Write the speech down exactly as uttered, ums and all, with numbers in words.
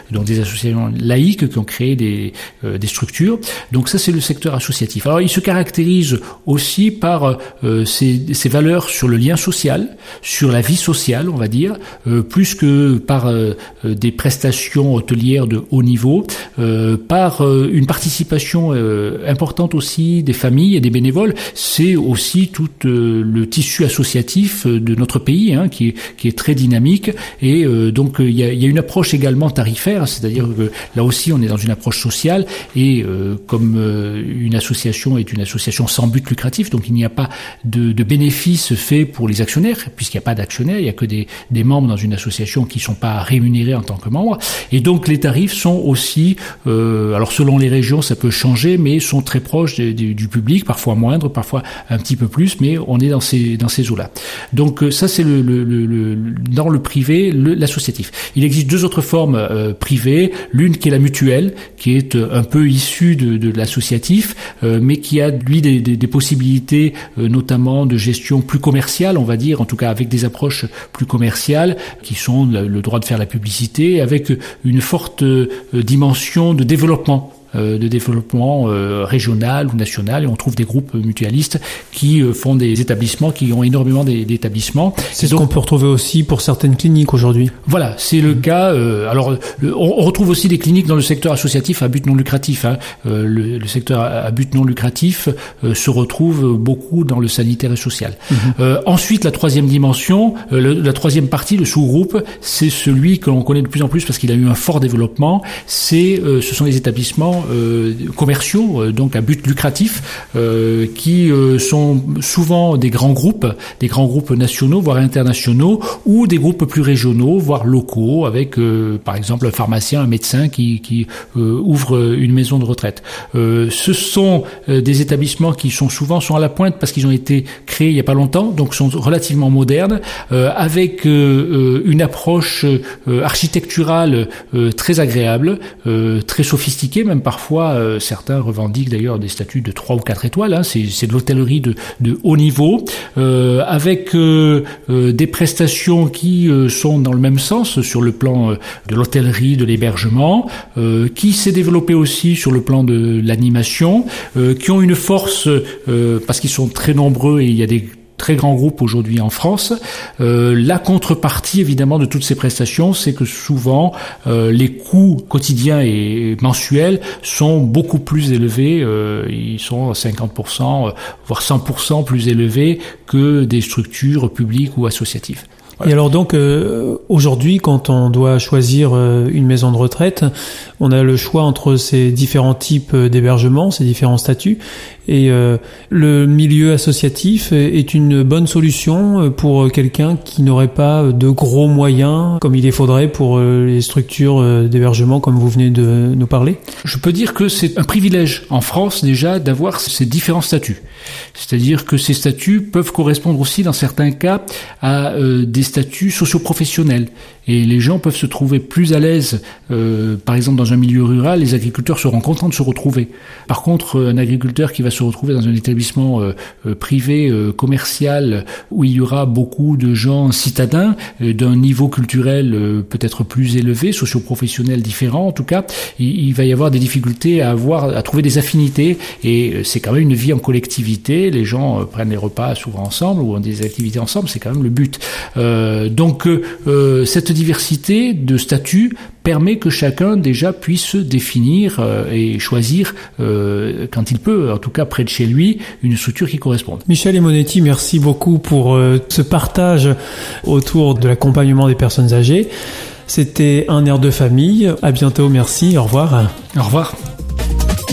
donc des associations laïques qui ont créé des, euh, des structures. Donc ça, c'est le secteur associatif. Alors, il se caractérise aussi par euh, ses, ses valeurs sur le lien social, sur la vie sociale, on va dire, euh, plus que par euh, des prestations hôtelières de haut niveau, euh, par euh, une participation euh, importante aussi des familles et des bénévoles. C'est aussi tout euh, le tissu associatif de notre pays, hein, qui est, qui est très dynamique. Et euh, donc il y a, y a une approche également tarifaire, c'est-à-dire que là aussi on est dans une approche sociale. Et euh, comme euh, une association est une association sans but lucratif, donc il n'y a pas de, de bénéfices faits pour les actionnaires, puisqu'il n'y a pas d'actionnaires, il n'y a que des, des membres dans une association qui ne sont pas rémunérés en tant que membres. Et donc les tarifs sont aussi, euh, alors selon les régions ça peut changer, mais sont très proches de, de, du public, parfois moindres, parfois un petit peu plus, mais on est dans ces dans ces eaux-là. Donc ça c'est le, le, le, le dans le privé, le, l'associatif. Il existe deux autres formes euh, privées, l'une qui est la mutuelle, qui est euh, un peu issue de, de l'associatif, euh, mais qui a lui des, des, des possibilités, euh, notamment de gestion plus commerciale, on va dire, en tout cas avec des approches plus commerciales, qui sont le, le droit de faire la publicité, avec une forte euh, dimension de développement. de développement euh, régional ou national, et on trouve des groupes mutualistes qui euh, font des établissements, qui ont énormément d'établissements. C'est ce qu'on peut retrouver aussi pour certaines cliniques aujourd'hui. Voilà, c'est le mmh. cas. Euh, alors, le, on, on retrouve aussi des cliniques dans le secteur associatif à but non lucratif. Hein. Euh, le, le secteur à, à but non lucratif euh, se retrouve beaucoup dans le sanitaire et social. Mmh. Euh, ensuite, la troisième dimension, euh, le, la troisième partie, le sous-groupe, c'est celui que l'on connaît de plus en plus parce qu'il a eu un fort développement. C'est, euh, ce sont les établissements Euh, commerciaux, euh, donc à but lucratif, euh, qui euh, sont souvent des grands groupes, des grands groupes nationaux, voire internationaux, ou des groupes plus régionaux, voire locaux, avec euh, par exemple un pharmacien, un médecin qui, qui euh, ouvre une maison de retraite. Euh, ce sont euh, des établissements qui sont souvent sont à la pointe parce qu'ils ont été créés il n'y a pas longtemps, donc sont relativement modernes, euh, avec euh, une approche euh, architecturale euh, très agréable, euh, très sophistiquée, même parfois Parfois, euh, certains revendiquent d'ailleurs des statuts de trois ou quatre étoiles. Hein, c'est, c'est de l'hôtellerie de, de haut niveau, euh, avec euh, euh, des prestations qui euh, sont dans le même sens sur le plan euh, de l'hôtellerie, de l'hébergement, euh, qui s'est développé aussi sur le plan de l'animation, euh, qui ont une force euh, parce qu'ils sont très nombreux et il y a des très grands groupes aujourd'hui en France. Euh, la contrepartie, évidemment, de toutes ces prestations, c'est que souvent, euh, les coûts quotidiens et mensuels sont beaucoup plus élevés. Euh, ils sont cinquante pour cent, voire cent pour cent plus élevés que des structures publiques ou associatives. Voilà. Et alors donc, euh, aujourd'hui, quand on doit choisir euh, une maison de retraite, on a le choix entre ces différents types d'hébergement, ces différents statuts, et euh, le milieu associatif est une bonne solution pour quelqu'un qui n'aurait pas de gros moyens, comme il les faudrait pour euh, les structures d'hébergement, comme vous venez de nous parler. Je peux dire que c'est un privilège en France déjà d'avoir ces différents statuts. C'est-à-dire que ces statuts peuvent correspondre aussi, dans certains cas, à euh, des statuts socio-professionnels. Et les gens peuvent se trouver plus à l'aise, euh, par exemple dans un milieu rural, les agriculteurs seront contents de se retrouver. Par contre, un agriculteur qui va se retrouver dans un établissement euh, euh, privé, euh, commercial, où il y aura beaucoup de gens citadins, euh, d'un niveau culturel euh, peut-être plus élevé, socio-professionnel différent en tout cas, il, il va y avoir des difficultés à avoir, à trouver des affinités, et euh, c'est quand même une vie en collectivité, les gens euh, prennent les repas souvent ensemble, ou ont des activités ensemble, c'est quand même le but. Euh, donc euh, cette diversité de statuts permet que chacun déjà puisse se définir euh, et choisir euh, quand il peut, en tout cas près de chez lui, une structure qui corresponde. Michel Lemonetti, merci beaucoup pour euh, ce partage autour de l'accompagnement des personnes âgées. C'était un air de famille. À bientôt, merci, au revoir. Au revoir.